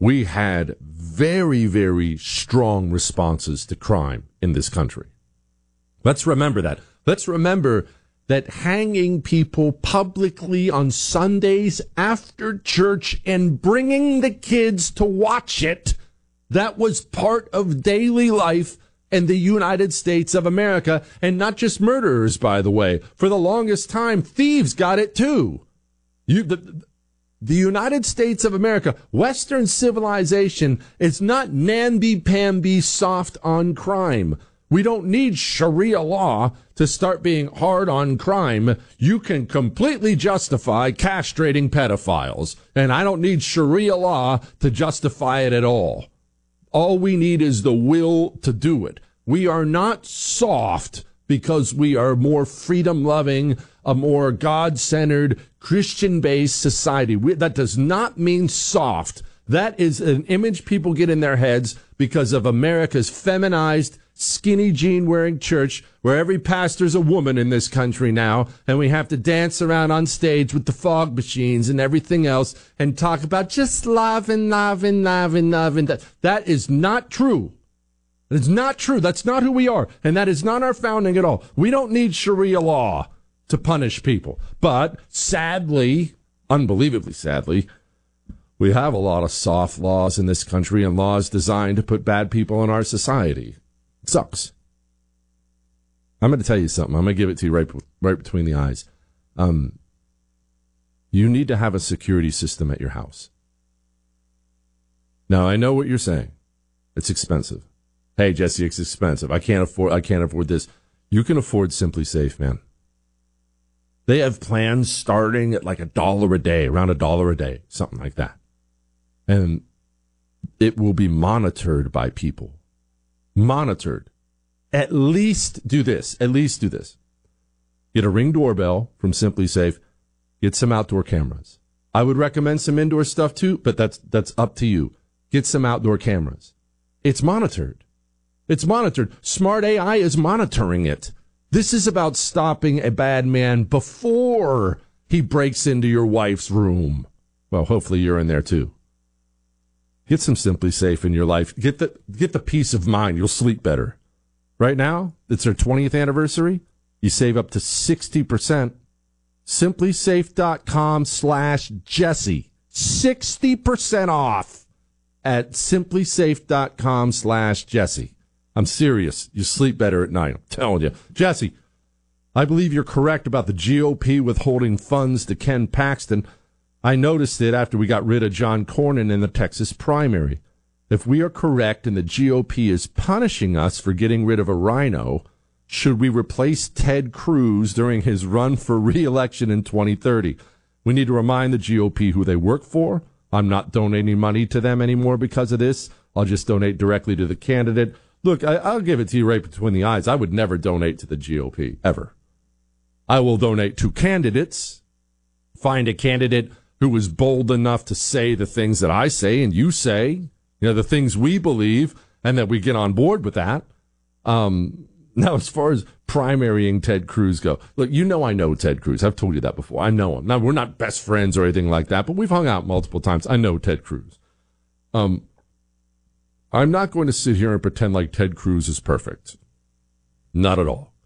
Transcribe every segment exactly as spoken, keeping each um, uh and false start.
we had very, very strong responses to crime in this country. Let's remember that. Let's remember that hanging people publicly on Sundays after church and bringing the kids to watch it, that was part of daily life in the United States of America. And not just murderers, by the way. For the longest time, thieves got it too. You, the, the United States of America, Western civilization, is not namby-pamby soft on crime. We don't need Sharia law to start being hard on crime. You can completely justify castrating pedophiles, and I don't need Sharia law to justify it at all. All we need is the will to do it. We are not soft because we are more freedom-loving, a more God-centered, Christian-based society. We, that does not mean soft. That is an image people get in their heads because of America's feminized, skinny jean wearing church, where every pastor's a woman in this country now, and we have to dance around on stage with the fog machines and everything else and talk about just love and love and love and love. And that, that is not true. It's not true. That's not who we are. And that is not our founding at all. We don't need Sharia law to punish people. But sadly, unbelievably sadly, we have a lot of soft laws in this country and laws designed to put bad people in our society. It sucks. I'm going to tell you something. I'm going to give it to you right, right between the eyes. Um, you need to have a security system at your house. Now, I know what you're saying. It's expensive. Hey, Jesse, it's expensive. I can't afford. I can't afford this. You can afford Simply Safe, man. They have plans starting at like a dollar a day, around a dollar a day, something like that, and it will be monitored by people. Monitored. At least do this. At least do this. Get a Ring doorbell from Simply Safe. Get some outdoor cameras. I would recommend some indoor stuff too, but that's that's up to you. Get some outdoor cameras. It's monitored. It's monitored. Smart A I is monitoring it. This is about stopping a bad man before he breaks into your wife's room. Well, hopefully you're in there too. Get some Simply Safe in your life. Get the get the peace of mind. You'll sleep better. Right now, it's their twentieth anniversary. You save up to sixty percent. Simplysafe.com slash Jesse. sixty percent off at simplysafe.com slash Jesse. I'm serious. You sleep better at night. I'm telling you. Jesse, I believe you're correct about the G O P withholding funds to Ken Paxton. I noticed it after we got rid of John Cornyn in the Texas primary. If we are correct and the G O P is punishing us for getting rid of a rhino, should we replace Ted Cruz during his run for re-election in twenty thirty? We need to remind the G O P who they work for. I'm not donating money to them anymore because of this. I'll just donate directly to the candidate. Look, I, I'll give it to you right between the eyes. I would never donate to the G O P, ever. I will donate to candidates. Find a candidate who is bold enough to say the things that I say and you say, you know, the things we believe, and that we get on board with that. Um, now, as far as primarying Ted Cruz go, look, you know I know Ted Cruz. I've told you that before. I know him. Now, we're not best friends or anything like that, but we've hung out multiple times. I know Ted Cruz. Um, I'm not going to sit here and pretend like Ted Cruz is perfect. Not at all.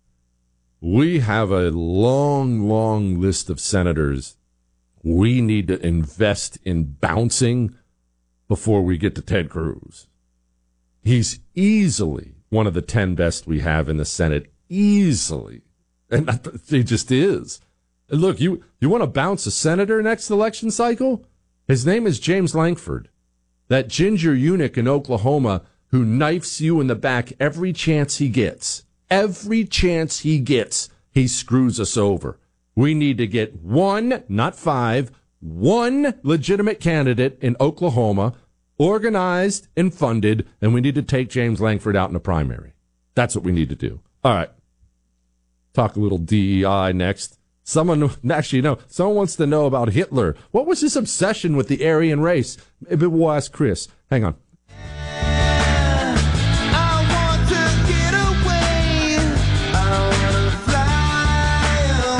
We have a long, long list of senators we need to invest in bouncing before we get to Ted Cruz. He's easily one of the ten best we have in the Senate. Easily. And he just is. And look, you, you want to bounce a senator next election cycle? His name is James Lankford. That ginger eunuch in Oklahoma who knifes you in the back every chance he gets. Every chance he gets, he screws us over. We need to get one, not five, one legitimate candidate in Oklahoma, organized and funded, and we need to take James Lankford out in the primary. That's what we need to do. All right. Talk a little D E I next. Someone, actually, no, someone wants to know about Hitler. What was his obsession with the Aryan race? Maybe we'll ask Chris. Hang on.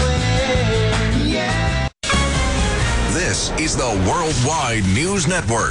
This is the Worldwide News Network.